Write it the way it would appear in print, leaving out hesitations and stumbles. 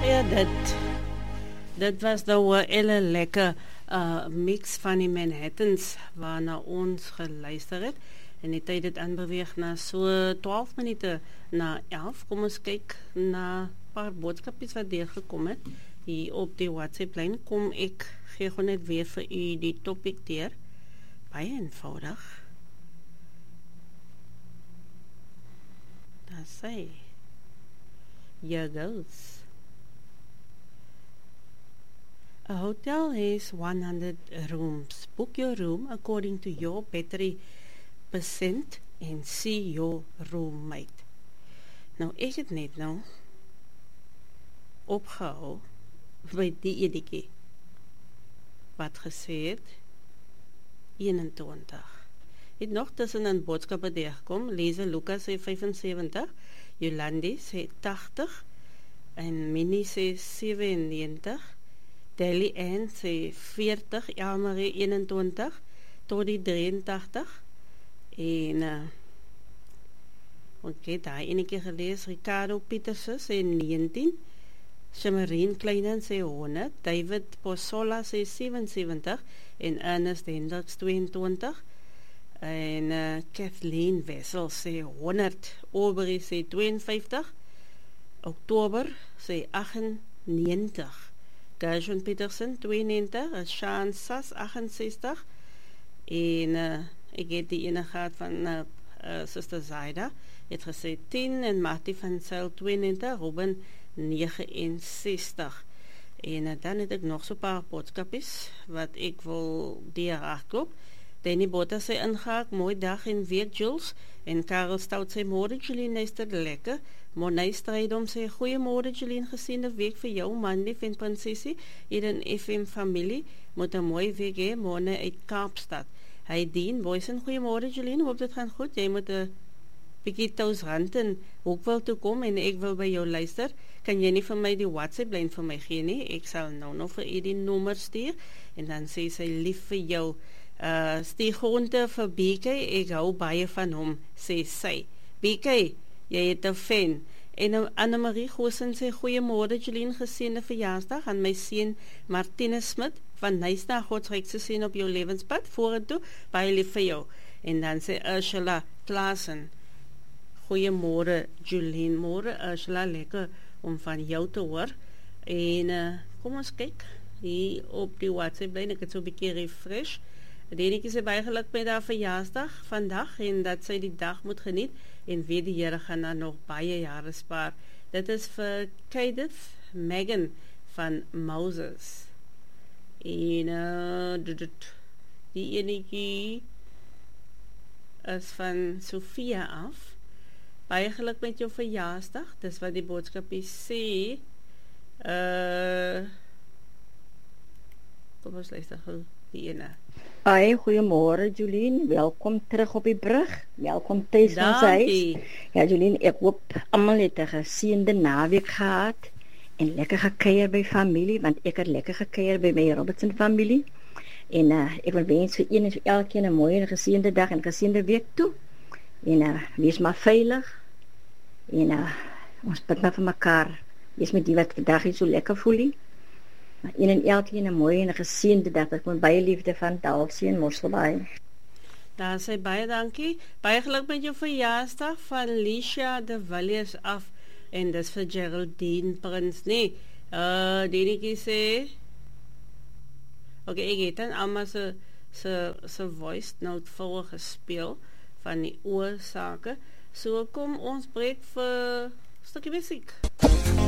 Ja, dit was nou 'n hele lekker mix van die Manhattans waarna ons geluister het. En die tyd het aanbeweeg na so 12 minute na 11. Kom ons kyk na 'n paar boodskapies wat deurgekom het. Hier op die WhatsApp-lyn kom ek gee gewoon net weer vir u die topic deur. Baie eenvoudig. Daar sê here goes. A hotel has 100 rooms. Book your room according to your battery percent and see your roommate. Nou, ek het net nou opgehou by die ediekie wat gesê het 21. Het nog tussen een boodskappe deurgekom. Lise Lucas sê 75, Jolandi sê 80 en Minnie sê 97. Deli Ann sê 40, Elmarie 21, Toddy 83 en oké, daar enige gelees, Ricardo Pieterse sê 19, Shamarine Kleinen sê 100, David Posola sê 77 en Ernest Hendricks 22 en Kathleen Wessel sê 100, Aubrey sê 52, Oktober sê 98, Gershon Petersen 92, Sean Sass 68 en ek het die ene gehad van Sister Zaida het gesê 10 en Marty van Zyl 92, Robin 69 en dan het ek nog so paar boodskapies wat ek wil deurraakloop. Danny Botha sê ingehaak, mooi dag en week Jules en Karel Stout sê môre Julie is lekker. Monay Strydom sê goeiemôre Julie, gesiene week vir jou man lief en prinsessie hier in FM familie, moet 'n mooi week hê. Monay uit Kaapstad. Hy dien Boysen, goeiemôre Julie, hoop dit gaan goed. Jy moet 'n bietjie toes rand en ook wil toe kom en ek wil by jou luister. Kan jy nie vir my die WhatsApp lyn vir my gee nie? Ek sal nou vir u die nommer stuur en dan sê sy lief vir jou. Stuur groente vir BK, ek hou baie van hom, sê sy. BK, jy het 'n fan. En Annemarie Goosen sê goeiemôre Jolien, geseënde verjaarsdag aan my seun Martinus Smit van Nysna, Godsrykse seën op jou lewenspad vorentoe, baie lief vir jou. En dan sê Ursula Klaasen, goeiemôre Jolien, môre Ursula, lekker om van jou te hoor. En kom ons kyk hier op die WhatsApp lyn, ek het so 'n bietjie refresh. Denetjie sê baie geluk met haar verjaarsdag vandag en dat sy die dag moet geniet en weet die Here gaan haar nog baie jare spaar. Dit is vir Kadith Megan van Moses. En die enetjie is van Sofia af. Baie geluk met jou verjaarsdag. Dis wat die boodskapie sê. Kom ons luister gou die ene. Hi, goeiemôre Jolien, welkom terug op die brug, welkom thuis in ons huis. Ja Jolien, ek hoop almal het 'n geseënde naweek gehad en lekker gekuier by familie, want ek het lekker gekuier by my Robertson familie. En ek wil wens vir een en vir elkeen 'n mooi en geseënde dag en geseënde week toe. En wees maar veilig. En ons bid maar vir mekaar. Wees met die wat vandag hier so lekker voel nie. Een en elkeen 'n mooi en 'n geseënde dag. Ek moet baie liefde van Dalsie en Mosselbaai. Daar sê baie dankie. Baie geluk met jou verjaarsdag van Licia de Villiers af. En dis vir Geraldine Prins, nee. Denetjie sê ek het dan almal se voice note voorgespeel van die oorsake. So kom ons breek vir 'n stukkie musiek.